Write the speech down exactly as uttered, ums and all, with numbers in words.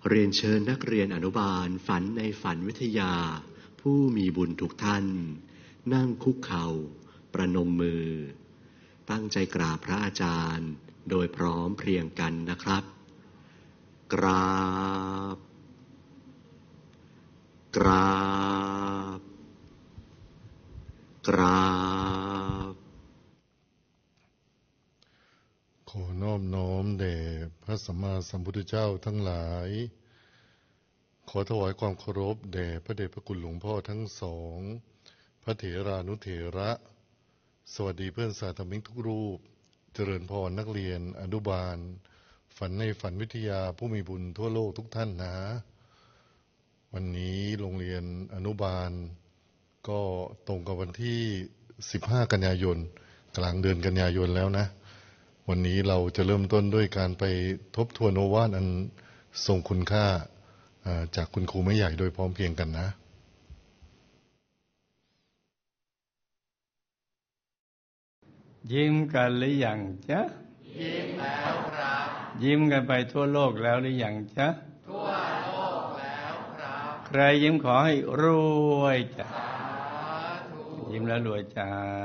เรียนเชิญนักเรียนอนุบาลฝันในฝันวิทยาผู้มีบุญทุกท่านนั่งคุกเข่าประนมมือตั้งใจกราบพระอาจารย์โดยพร้อมเพรียงกันนะครับกราบกราบกราบขอนอบน้อมแด่พระสัมมาสัมพุทธเจ้าทั้งหลายขอถวายความเคารพแด่พระเดชพระคุณหลวงพ่อทั้งสองพระเถรานุเถระสวัสดีเพื่อนสาธมิกทุกรูปเจริญพรนักเรียนอนุบาลฝันในฝันวิทยาผู้มีบุญทั่วโลกทุกท่านนะวันนี้โรงเรียนอนุบาลก็ตรงกับวันที่สิบห้ากันยายนกลางเดือนกันยายนแล้วนะวันนี้เราจะเริ่มต้นด้วยการไปทบทวนโอวาทอันทรงคุณค่าจากคุณครูไม่ใหญ่โดยพร้อมเพรียงกันนะยิ้มกันหรือยังจ๊ะยิ้มแล้วครับยิ้มกันไปทั่วโลกแล้วหรือยังจ๊ะทั่วโลกแล้วครับใครยิ้มขอให้รวยจ้ะสาธุยิ้มแล้วรวยจ้า